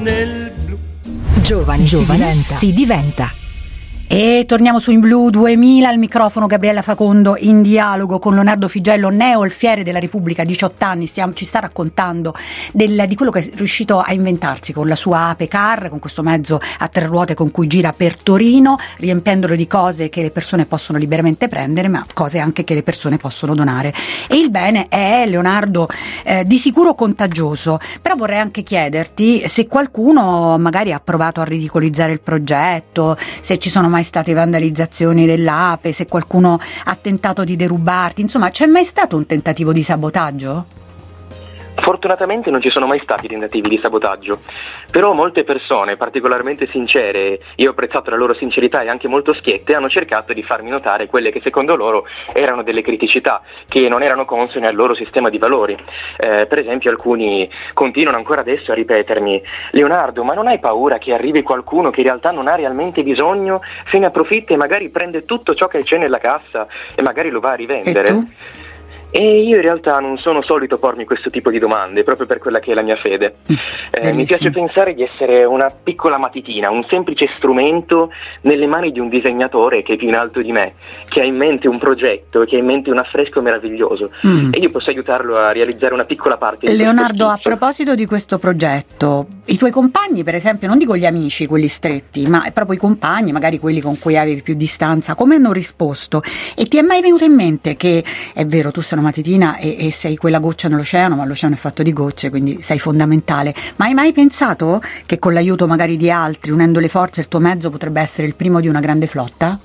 nel blu. Giovani si diventa. E torniamo su In Blu 2000, al microfono Gabriella Facondo in dialogo con Leonardo Figello, neo alfiere della Repubblica, 18 anni, ci sta raccontando di quello che è riuscito a inventarsi con la sua Ape Car, con questo mezzo a tre ruote con cui gira per Torino, riempiendolo di cose che le persone possono liberamente prendere, ma cose anche che le persone possono donare. E il bene è, Leonardo, di sicuro contagioso, però vorrei anche chiederti se qualcuno magari ha provato a ridicolizzare il progetto, se ci sono mai state vandalizzazioni dell'ape, se qualcuno ha tentato di derubarti, insomma, c'è mai stato un tentativo di sabotaggio? Fortunatamente non ci sono mai stati tentativi di sabotaggio, però molte persone particolarmente sincere, io ho apprezzato la loro sincerità e anche molto schiette, hanno cercato di farmi notare quelle che secondo loro erano delle criticità che non erano consone al loro sistema di valori. Per esempio alcuni continuano ancora adesso a ripetermi: Leonardo, ma non hai paura che arrivi qualcuno che in realtà non ha realmente bisogno, se ne approfitta e magari prende tutto ciò che c'è nella cassa e magari lo va a rivendere? E tu? E io in realtà non sono solito pormi questo tipo di domande, proprio per quella che è la mia fede. Mi piace pensare di essere una piccola matitina, un semplice strumento nelle mani di un disegnatore che è più in alto di me, che ha in mente un progetto, che ha in mente un affresco meraviglioso, e io posso aiutarlo a realizzare una piccola parte di Leonardo, questo a proposito di questo progetto, i tuoi compagni, per esempio, non dico gli amici, quelli stretti, ma proprio i compagni, magari quelli con cui avevi più distanza, come hanno risposto? E ti è mai venuto in mente che, è vero, tu sei una matitina e sei quella goccia nell'oceano, ma l'oceano è fatto di gocce, quindi sei fondamentale, ma hai mai pensato che con l'aiuto magari di altri, unendo le forze, il tuo mezzo potrebbe essere il primo di una grande flotta?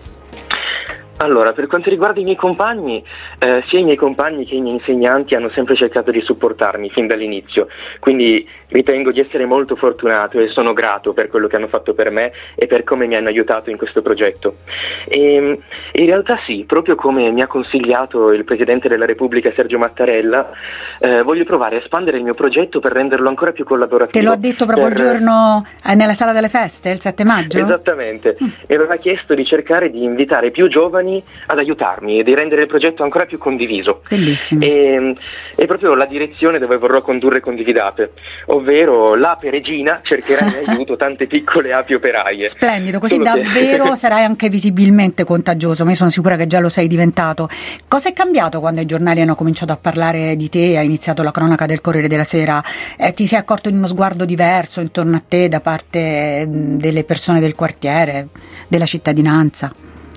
Allora, per quanto riguarda i miei compagni, sia i miei compagni che i miei insegnanti hanno sempre cercato di supportarmi fin dall'inizio, quindi ritengo di essere molto fortunato e sono grato per quello che hanno fatto per me e per come mi hanno aiutato in questo progetto. E in realtà sì, proprio come mi ha consigliato il Presidente della Repubblica Sergio Mattarella, voglio provare a espandere il mio progetto per renderlo ancora più collaborativo. Te l'ho detto proprio il giorno nella sala delle feste, il 7 maggio? Esattamente, e aveva chiesto di cercare di invitare più giovani ad aiutarmi e di rendere il progetto ancora più condiviso. Bellissimo. E proprio la direzione dove vorrò condurre Condividape, ovvero l'ape regina cercherà in aiuto tante piccole api operaie. Splendido, così Solo davvero che... sarai anche visibilmente contagioso, ma io sono sicura che già lo sei diventato. Cosa è cambiato quando i giornali hanno cominciato a parlare di te, ha iniziato la cronaca del Corriere della Sera? Ti sei accorto di uno sguardo diverso intorno a te da parte delle persone del quartiere, della cittadinanza?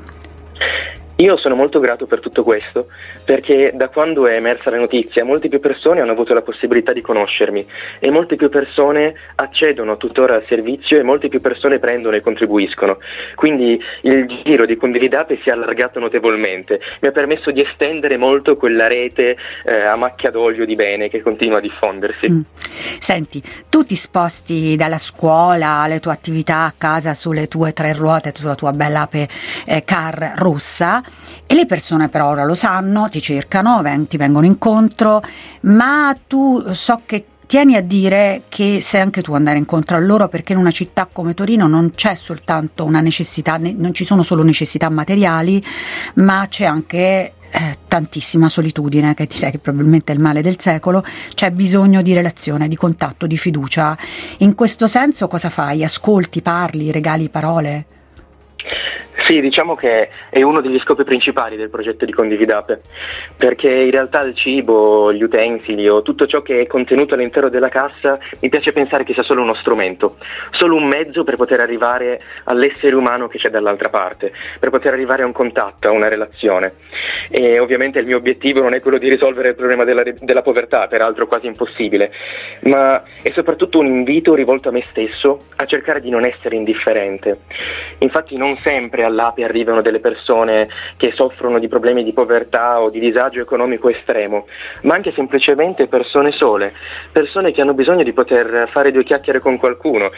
Io sono molto grato per tutto questo, perché da quando è emersa la notizia molte più persone hanno avuto la possibilità di conoscermi e molte più persone accedono tuttora al servizio e molte più persone prendono e contribuiscono. Quindi il giro di Condividape si è allargato notevolmente, mi ha permesso di estendere molto quella rete a macchia d'olio di bene che continua a diffondersi. Senti, tu ti sposti dalla scuola alle tue attività a casa sulle tue tre ruote, sulla tua bella Ape Car rossa, e le persone però ora lo sanno, ti cercano, ti vengono incontro, ma tu so che tieni a dire che sei anche tu andare incontro a loro, perché in una città come Torino non c'è soltanto una necessità, non ci sono solo necessità materiali, ma c'è anche tantissima solitudine, che direi che probabilmente è il male del secolo. C'è bisogno di relazione, di contatto, di fiducia. In questo senso cosa fai? Ascolti, parli, regali parole? Sì, diciamo che è uno degli scopi principali del progetto di Condividape, perché in realtà il cibo, gli utensili o tutto ciò che è contenuto all'interno della cassa mi piace pensare che sia solo uno strumento, solo un mezzo per poter arrivare all'essere umano che c'è dall'altra parte, per poter arrivare a un contatto, a una relazione. E ovviamente il mio obiettivo non è quello di risolvere il problema della povertà, peraltro quasi impossibile, ma è soprattutto un invito rivolto a me stesso a cercare di non essere indifferente. Infatti non sempre all'Ape arrivano delle persone che soffrono di problemi di povertà o di disagio economico estremo, ma anche semplicemente persone sole, persone che hanno bisogno di poter fare due chiacchiere con qualcuno,